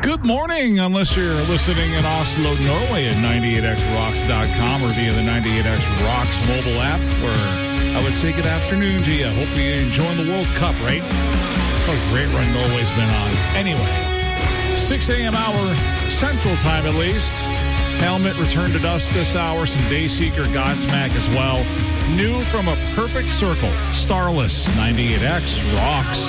Good morning, unless you're listening in Oslo, Norway at 98xrocks.com or via the 98X Rocks mobile app, where I would say good afternoon to you. Hope you're enjoying the World Cup, right? What a great run Norway's been on. Anyway, 6 a.m. hour, Central Time at least. Helmet returned to dust this hour. Some Dayseeker Godsmack as well. New from a perfect circle. Starless, 98X Rocks.